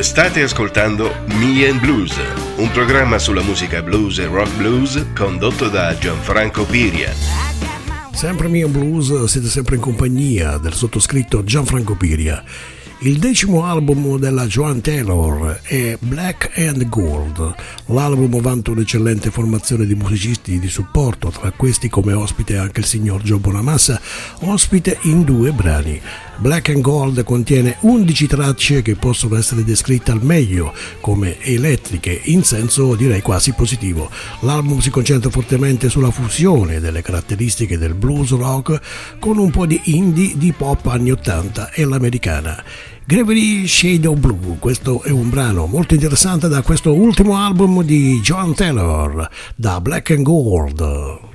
State ascoltando Me and Blues, un programma sulla musica blues e rock blues condotto da Gianfranco Piria. Sempre Me and Blues, siete sempre in compagnia del sottoscritto Gianfranco Piria. Il 10° album della Joanne Taylor è Black and Gold. L'album vanta un'eccellente formazione di musicisti di supporto, tra questi come ospite anche il signor Joe Bonamassa, ospite in 2 brani. Black and Gold contiene 11 tracce che possono essere descritte al meglio come elettriche, in senso direi quasi positivo. L'album si concentra fortemente sulla fusione delle caratteristiche del blues rock con un po' di indie, di pop anni 80 e l'americana. Gravity Shadow Blue, questo è un brano molto interessante da questo ultimo album di Joanne Taylor, da Black and Gold.